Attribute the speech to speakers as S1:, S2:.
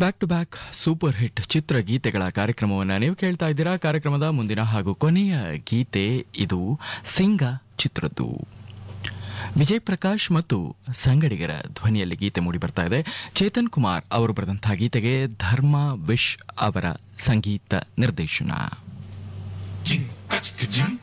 S1: Back to back super hit ಚಿತ್ರಗೀತೆಗಳ ಕಾರ್ಯಕ್ರಮವನ್ನು ನೀವು ಕೇಳ್ತಾ ಇದ್ದೀರಾ. ಕಾರ್ಯಕ್ರಮದ ಮುಂದಿನ ಹಾಗೂ ಕೊನೆಯ ಗೀತೆ ಇದು ಸಿಂಗ ಚಿತ್ರದ್ದು. ವಿಜಯ್ ಪ್ರಕಾಶ್ ಮತ್ತು ಸಂಗಡಿಗರ ಧ್ವನಿಯಲ್ಲಿ ಗೀತೆ ಮೂಡಿ ಬರ್ತಾ ಇದೆ. ಚೇತನ್ ಕುಮಾರ್ ಅವರು ಬರೆದಂತಹ ಗೀತೆಗೆ ಧರ್ಮ ವಿಶ್ ಅವರ ಸಂಗೀತ ನಿರ್ದೇಶನ.